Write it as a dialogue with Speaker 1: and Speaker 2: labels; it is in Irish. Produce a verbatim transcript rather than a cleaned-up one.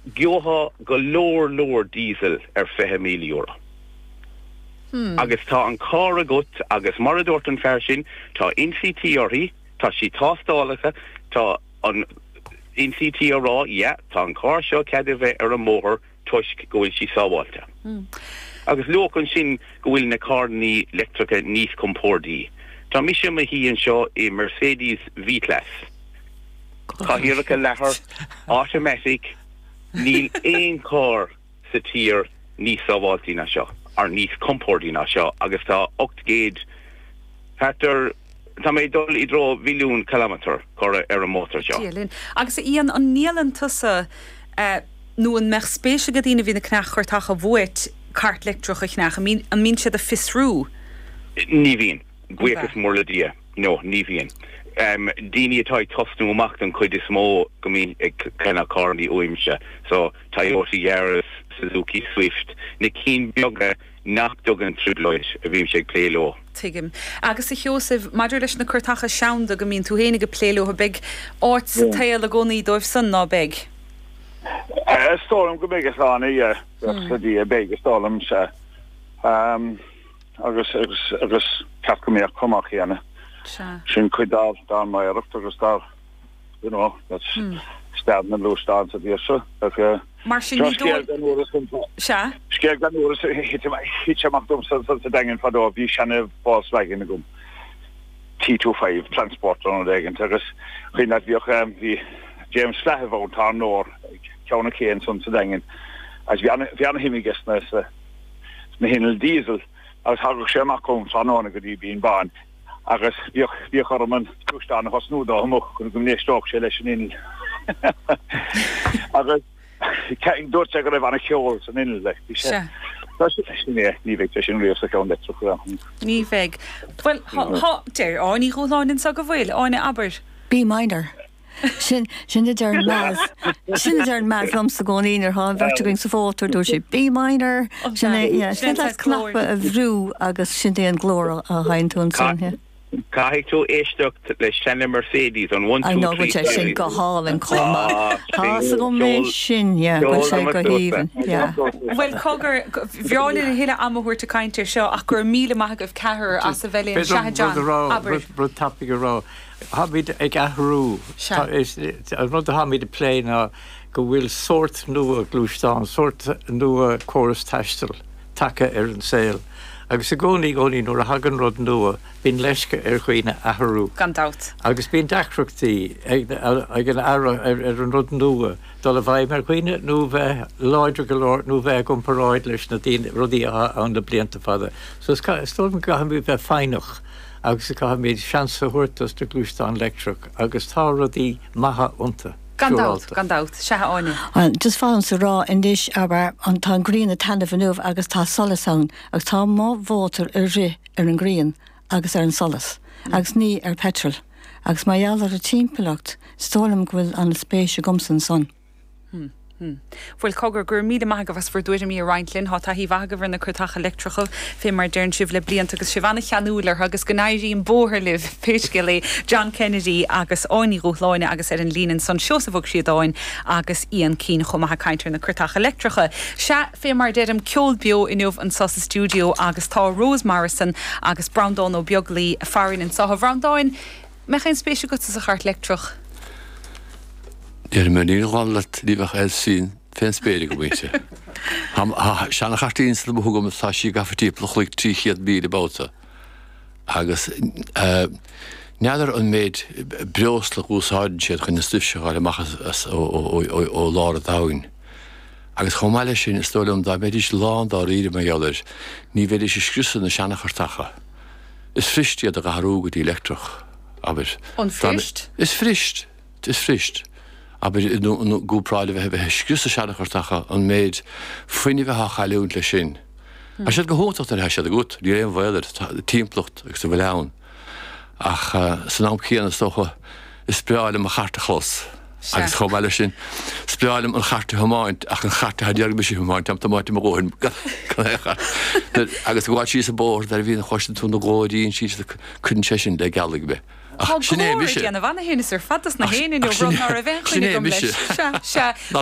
Speaker 1: gioha go lór lór diesel ar five mil euro.
Speaker 2: Hmm.
Speaker 1: Agus tá an car agut agus mar a dúirt an fear sin tá N C T orthaí tá si tástálacha tá an N C T ará yeah, tá an car seo cad a bheith ar a mór tuisc go bhfuil si sábháilte.
Speaker 2: Hmm.
Speaker 1: Agus luach an sin go bhfuil na car ní electrica níos compórdaí. Tá mise a hí an seo i Mercedes V-Class. Tá hiarcha lethar automatic níl éon car sa tír níos sábháiltí na seo ar níos compórdaí na seo agus tá ocht géad Hartar tá mé dul i dro milliún kilometer chora ar a mótar seo.
Speaker 2: Díolín. Agus íon an nílan tusa uh, nó an meach spéise go dtína bhí na cnach chuirtach a bhuait cart electroch a cnach an mín siad a fisrú.
Speaker 1: Ní bhíon. Gcuichas mór le dia. No, ní bhíon. Um, Dini atá tosnú amach an chuid is mó go mín cena carní uimse. So Toyota Yaris, Suzuki Swift, na cín beaga nach dogan trúdloid a bhím sé plélo.
Speaker 2: Tuigim. Agus i Joseph, maidir leis na chuirtacha seanda go mín tú héna go plélo a big áit sa tail a gcónaí dóibh san ná big.
Speaker 3: Stólam go big asána, ie. Sa dí a big stólam se. Agus agus cap go míach comach chéana. Sin cuidál dá mai arucht agus dá, you know, that's stad na lú stad sa dí se.
Speaker 2: Mar sin ní dóibh. Se?
Speaker 3: Skeag gan úr hitse amach dom sa dengen fadó, bhí senne Volkswagen na gom. T twenty-five transport an degen, agus chuin at bhíoch bhí James Flahevó tá nór, ceanna céan son sa dengen. As bhí anna himimigus na na hinel diesel, agus hagach sé amach kom tá nóna go dí bín bán. Agus bhíoch ar man tústána hos núdá amach gon gom néistóch sé leis an inil. Agus dúirt sé go raibh anna ceol san inil le.
Speaker 2: Se.
Speaker 3: Ní bheith sin riamh sa ceann leitro chu.
Speaker 2: Ní bheith. Well, déir áí róláin sa go bhfuil, áine aber.
Speaker 4: B minor. Sin sin de dearn math. Sin de dearn math am sa gcónaí ar há bhirteing sa fótar dúir sé B minor. Sin sin cnappa a bhrú agus sin é an glór a haintún sin.
Speaker 1: Caithigh tú éisteacht le senne Mercedes an one two three.
Speaker 4: I know, which I sin go hall and coma. Tá sa go mé sin, yeah, which I go híomhan, yeah.
Speaker 2: Well, cogur, bhreáilín a héile amahúirta caintear seo ach gur míle maithagah cethir as sa bheilíon Shahjahan aber.
Speaker 5: Brud tapig a rá. Hamid ag ahrú. An rud a hamid a plé na go bhfuil sort nua glúistán, sort nua chorus taistil, take ar an saoil. Agus a gcónaí gcónaí nuair a hagan rud nua, bín leisce ar chuoine ahrú.
Speaker 2: Gandát.
Speaker 5: Agus bín dachrachtaí ag an ara ar an rud nua, dul a bhaim ar chuoine nó bheith láidir go leir nó bheith gomparáid leis na rudí an na blianta fada. So stolm go ha bheith feinach. Agus a caha méid seansa huirtas de glúistán electric, agus tá rudí maithe unta.
Speaker 2: Gandát, gandát, Seha áine.
Speaker 4: Just fáin sa rá in dis aber an tá grína tanna fanúh agus tá solas ann, agus tá má bhótar ar ri ar an gríon agus ar an solas, agus ní ar petrol, agus maiall ar a tímpelacht, stólam go bhfuil an spéise gomsan son.
Speaker 2: Bhfuil cogur gur míle maithagah as fuair mí a Reintlinn há tá hí bhagah na chuirtacha electricha fé mar dearn sibh le blianta agus sibhanna cheanúlar agus go éiríon bóthir libh péiscilé John Kennedy agus áiní rúthláine agus ar an línan son seosabhog siad áin agus íon cín chumatha caiintear na chuirtacha electricha. Se fé mar deirm ceol bio inniuh an sosa studio agus tá Rose Morrison agus Browndown ó beaglí farin in Saha Browndown. Mechan spéisiú go sa chart electrich.
Speaker 6: Er men in rollet die we gaan zien, veel spelen geweest. Ham, zijn er hard in de boek om het sasje gafetiepel gelijk tien het bij de boten. Agus, nader een meid brostig hoe ze hadden zit, geen stukje gaan maken als o o o o laat het houden. Agus gewoon maar eens in de stoel om daar met iets land daar hier met jou niet weet je schrissen de zijn er hartachen. Is fris die de geharoge die elektrisch, aber.
Speaker 2: Onfrischt.
Speaker 6: Is frischt, het is frischt. Aber no go praide we hebben geskusse schadechartacha an méid fuinine we ha chaúnt le sin. A sé gehocht er he se goed, die réon bhile de teamplocht ag sa bhlean. Ach san am chéan stocha is spreáile a charte chlos. Agus cho meile sin spreáilem an charte hamáint ach an charte had dearg be hamáint am máid mar gáin agus goá sí a bór, ar bhíon choiste tún na gáidín sí chun sé sin le galig be.
Speaker 2: Tá glóir déanana bhana héanaar fatas na héanaine ó bhrod ná a bheith chuine gom leis. Se